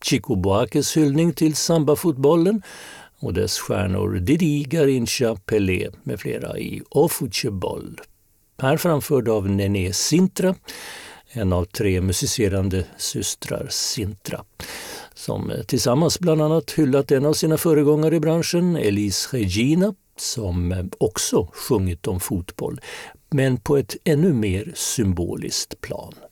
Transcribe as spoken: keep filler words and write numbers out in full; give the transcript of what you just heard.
Chico Buarques hyllning till sambafotbollen och dess stjärnor Didi, Garrincha, Pelé med flera i O Futebol. Här framförd av Nené Sintra, en av tre musicerande systrar Sintra, som tillsammans bland annat hyllat en av sina föregångare i branschen, Elis Regina, som också sjungit om fotboll, men på ett ännu mer symboliskt plan.